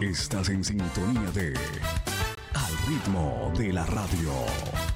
Estás en sintonía de Al ritmo de la radio.